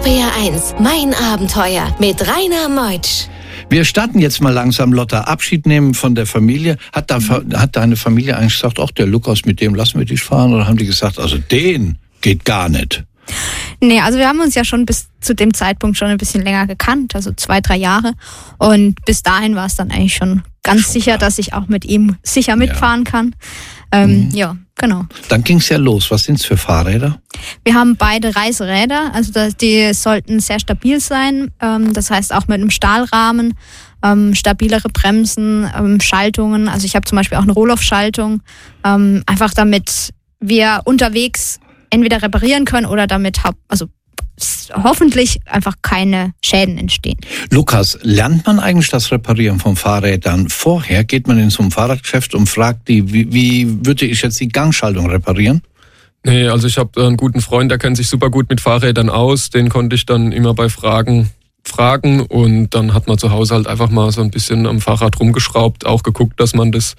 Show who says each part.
Speaker 1: RPR1, mein Abenteuer mit Rainer Meutsch.
Speaker 2: Wir starten jetzt mal langsam, Lotta. Abschied nehmen von der Familie. Hat deine Familie eigentlich gesagt, ach, der Lukas, mit dem lassen wir dich fahren? Oder haben die gesagt, also den geht gar nicht?
Speaker 3: Nee, also wir haben uns ja schon bis zu dem Zeitpunkt schon ein bisschen länger gekannt, also 2-3 Jahre. Und bis dahin war es dann eigentlich schon ganz sicher, dass ich auch mit ihm sicher mitfahren kann. Ja, genau.
Speaker 2: Dann ging es ja los. Was sind es für Fahrräder?
Speaker 3: Wir haben beide Reiseräder, also die sollten sehr stabil sein. Das heißt auch mit einem Stahlrahmen, stabilere Bremsen, Schaltungen. Also ich habe zum Beispiel auch eine Rohloff-Schaltung, einfach damit wir unterwegs entweder reparieren können oder damit hoffentlich einfach keine Schäden entstehen.
Speaker 2: Lukas, lernt man eigentlich das Reparieren von Fahrrädern vorher? Geht man in so ein Fahrradgeschäft und fragt die, wie würde ich jetzt die Gangschaltung reparieren?
Speaker 4: Nee, also ich habe einen guten Freund, der kennt sich super gut mit Fahrrädern aus. Den konnte ich dann immer bei Fragen und dann hat man zu Hause halt einfach mal so ein bisschen am Fahrrad rumgeschraubt, auch geguckt, dass man das